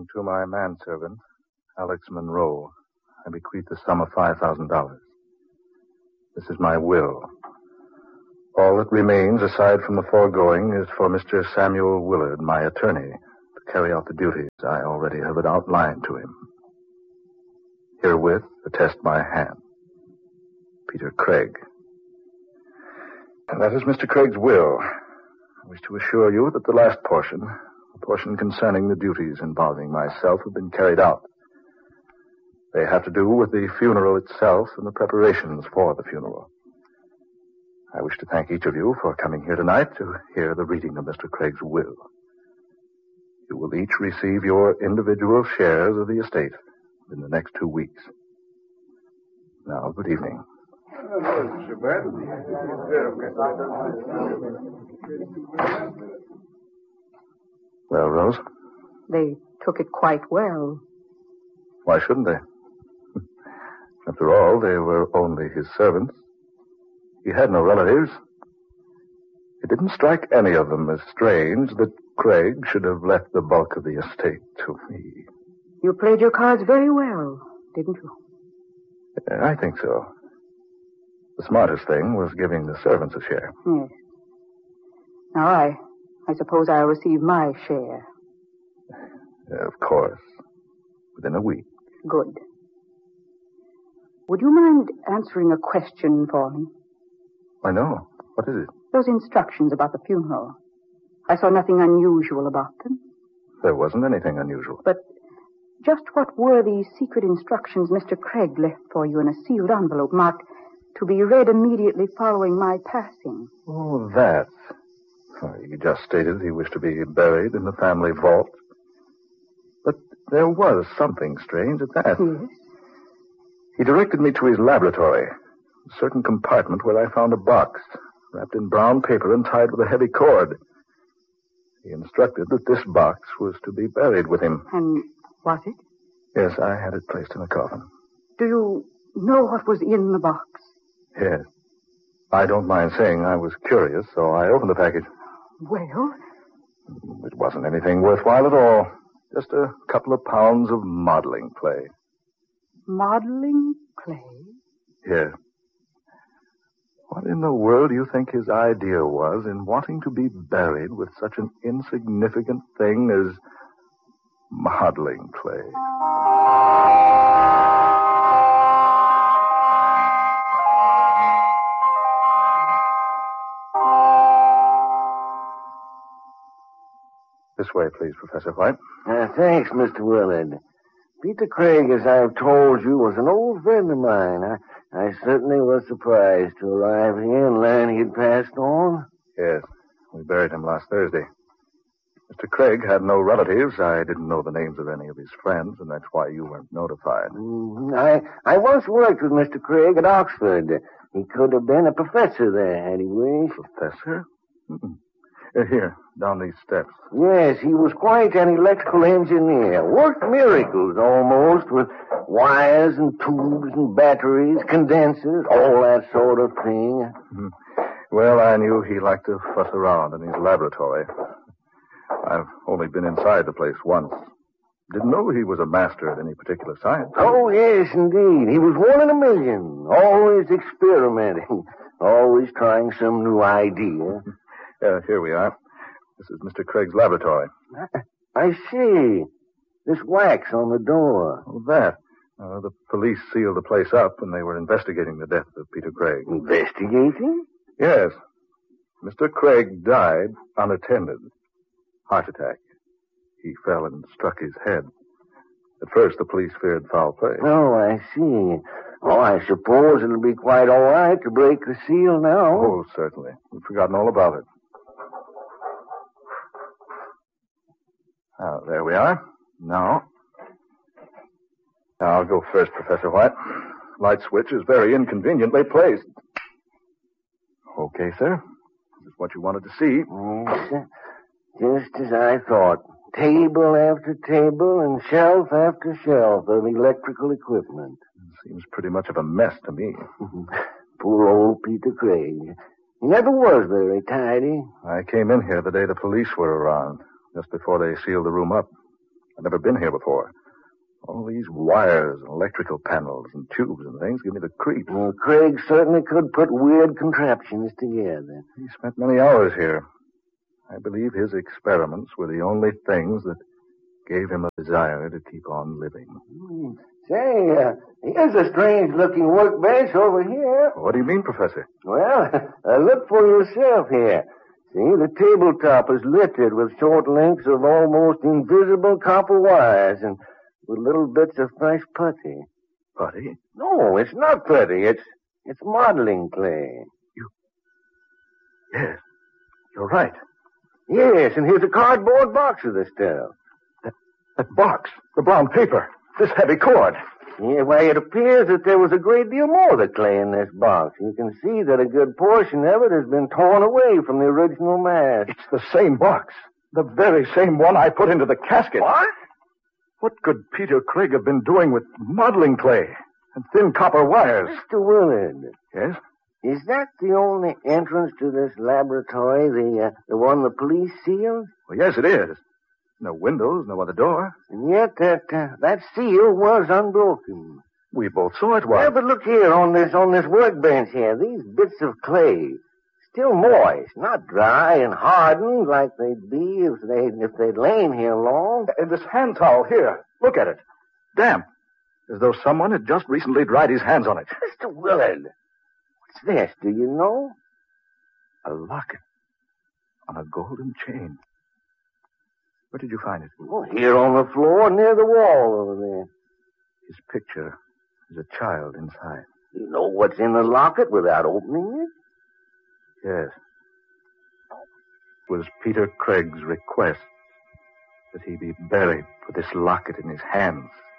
To my manservant, Alex Monroe, I bequeath the sum of $5,000. This is my will. All that remains, aside from the foregoing, is for Mr. Samuel Willard, my attorney, to carry out the duties I already have outlined to him. Herewith, attest my hand. Peter Craig. And that is Mr. Craig's will. I wish to assure you that the last portion, the portion concerning the duties involving myself, have been carried out. They have to do with the funeral itself and the preparations for the funeral. I wish to thank each of you for coming here tonight to hear the reading of Mr. Craig's will. You will each receive your individual shares of the estate in the next 2 weeks. Now, good evening. Well, Rose? They took it quite well. Why shouldn't they? After all, they were only his servants. He had no relatives. It didn't strike any of them as strange that Craig should have left the bulk of the estate to me. You played your cards very well, didn't you? I think so. The smartest thing was giving the servants a share. Yes. Now, I suppose I'll receive my share. Of course. Within a week. Good. Would you mind answering a question for me? I know. What is it? Those instructions about the funeral. I saw nothing unusual about them. There wasn't anything unusual. But just what were the secret instructions Mr. Craig left for you in a sealed envelope marked to be read immediately following my passing? Oh, that. He just stated he wished to be buried in the family vault. But there was something strange at that. Yes? He directed me to his laboratory, a certain compartment where I found a box, wrapped in brown paper and tied with a heavy cord. He instructed that this box was to be buried with him. And was it? Yes, I had it placed in a coffin. Do you know what was in the box? Yes. I don't mind saying I was curious, so I opened the package. Well? It wasn't anything worthwhile at all. Just a couple of pounds of modeling clay. Modeling clay? Yes. What in the world do you think his idea was in wanting to be buried with such an insignificant thing as modeling clay? This way, please, Professor White. Thanks, Mr. Willard. Peter Craig, as I've told you, was an old friend of mine. I certainly was surprised to arrive here and learn he'd passed on. Yes, we buried him last Thursday. Mr. Craig had no relatives. I didn't know the names of any of his friends, and that's why you weren't notified. I once worked with Mr. Craig at Oxford. He could have been a professor there, had he wished. Professor? Here, down these steps. Yes, he was quite an electrical engineer. Worked miracles almost with wires and tubes and batteries, condensers, all that sort of thing. Mm-hmm. Well, I knew he liked to fuss around in his laboratory. I've only been inside the place once. Didn't know he was a master at any particular science. Oh, yes, indeed. He was one in a million. Always experimenting. Always trying some new idea. Here we are. This is Mr. Craig's laboratory. I see. This wax on the door. Oh, that. The police sealed the place up when they were investigating the death of Peter Craig. Investigating? Yes. Mr. Craig died unattended. Heart attack. He fell and struck his head. At first, the police feared foul play. Oh, I see. Oh, I suppose it'll be quite all right to break the seal now. Oh, certainly. We've forgotten all about it. There we are. Now I'll go first, Professor White. Light switch is very inconveniently placed. Okay, sir. This is what you wanted to see. Yes, just as I thought. Table after table and shelf after shelf of electrical equipment. Seems pretty much of a mess to me. Poor old Peter Craig. He never was very tidy. I came in here the day the police were around, just before they sealed the room up. I've never been here before. All these wires and electrical panels and tubes and things give me the creeps. Well, Craig certainly could put weird contraptions together. He spent many hours here. I believe his experiments were the only things that gave him a desire to keep on living. Say, here's a strange-looking workbench over here. What do you mean, Professor? Well, look for yourself here. See, the tabletop is littered with short links of almost invisible copper wires and with little bits of fresh putty. Putty? No, it's not putty. It's modeling clay. Yes, you're right. Yes, and here's a cardboard box of the stuff. That box, the brown paper, this heavy cord. Yeah, why, it appears that there was a great deal more of the clay in this box. You can see that a good portion of it has been torn away from the original mass. It's the same box. The very same one I put into the casket. What? What could Peter Craig have been doing with modeling clay and thin copper wires? Mr. Willard. Yes? Is that the only entrance to this laboratory, the one the police sealed? Well, yes, it is. No windows, no other door. And yet that seal was unbroken. We both saw it was. Yeah, but look here on this workbench here. These bits of clay, still moist, not dry and hardened like they'd be if they'd lain here long. And this hand towel here, look at it. Damp. As though someone had just recently dried his hands on it. Mr. Willard, what's this? Do you know? A locket on a golden chain. Where did you find it? Oh, here on the floor near the wall over there. His picture is a child inside. You know what's in the locket without opening it? Yes. It was Peter Craig's request that he be buried with this locket in his hands.